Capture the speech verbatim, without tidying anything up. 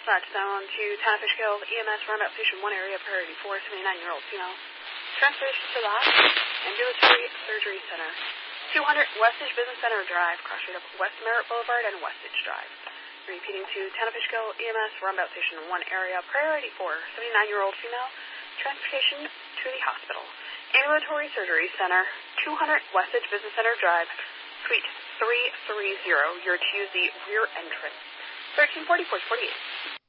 dispatch zone to Town of Fishkill E M S Roundup Station one area, priority four, seventy-nine-year-old female. Transportation to the hospital, ambulatory surgery center. two hundred Westage Business Center Drive, cross street up West Merritt Boulevard and Westage Drive. Repeating to Town of Fishkill E M S Roundup Station one area, priority four, seventy-nine-year-old female. Transportation to the hospital. Ambulatory surgery center, two hundred Westage Business Center Drive, suite three thirty. You're to use the rear entrance. thirteen forty-four forty-eight.